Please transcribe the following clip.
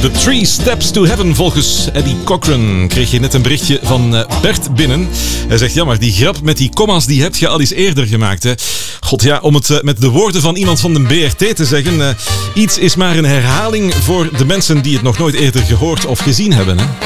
The 3 Steps to Heaven volgens Eddie Cochran. Kreeg je net een berichtje van Bert binnen. Hij zegt, ja, maar die grap met die commas die heb je al eens eerder gemaakt. Hè? God ja, om het met de woorden van iemand van de BRT te zeggen. Iets is maar een herhaling voor de mensen die het nog nooit eerder gehoord of gezien hebben. Hè?